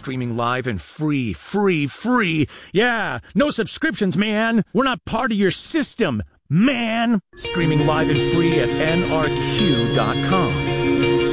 streaming live and free. Yeah, no subscriptions, man. We're not part of your system, man. Streaming live and free at nrq.com.